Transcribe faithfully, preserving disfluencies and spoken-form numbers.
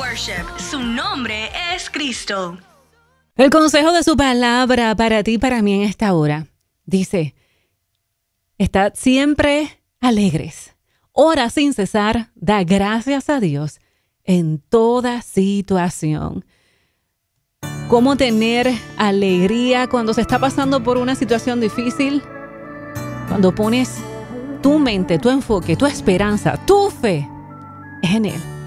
Worship. Su nombre es Cristo. El consejo de su palabra para ti y para mí en esta hora dice: estad siempre alegres, ora sin cesar, da gracias a Dios en toda situación. ¿Cómo tener alegría cuando se está pasando por una situación difícil? Cuando pones tu mente, tu enfoque, tu esperanza, tu fe en Él.